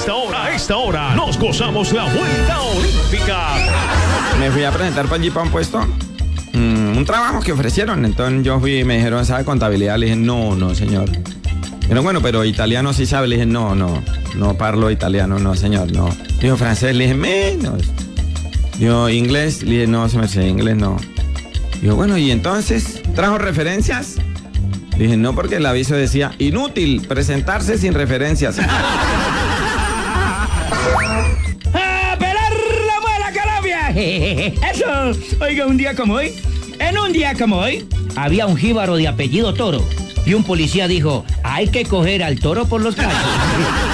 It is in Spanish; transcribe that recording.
A esta hora, nos gozamos la vuelta olímpica. Me fui a presentar para allí para un puesto, un trabajo que ofrecieron. Entonces yo fui y me dijeron, ¿sabe contabilidad? Le dije, no, señor. Pero bueno, pero italiano sí sabe. Le dije, no parlo italiano, no, señor, no. Dijo, francés, le dije, menos. Dijo, inglés, le dije, no, se me hace inglés, no. Dijo, bueno, ¿y entonces trajo referencias? Le dije, no, porque el aviso decía, inútil presentarse sin referencias. Eso, oiga, en un día como hoy, había un jíbaro de apellido Toro y un policía dijo, hay que coger al toro por los cachos.